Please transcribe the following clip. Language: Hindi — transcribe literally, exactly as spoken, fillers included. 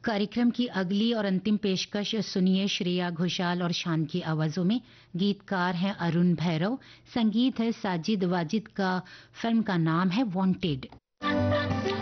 कार्यक्रम की अगली और अंतिम पेशकश सुनिए श्रेया घोषाल और शान की आवाजों में। गीतकार हैं अरुण भैरव, संगीत है साजिद वाजिद का, फिल्म का नाम है वांटेड।